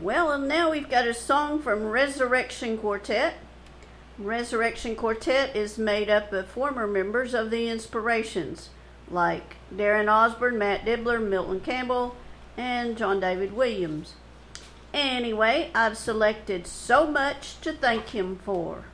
Well, and now we've got a song from Resurrection Quartet. Resurrection Quartet is made up of former members of the Inspirations, like Darren Osborne, Matt Dibbler, Milton Campbell, and John David Williams. Anyway, I've selected So Much to Thank Him For.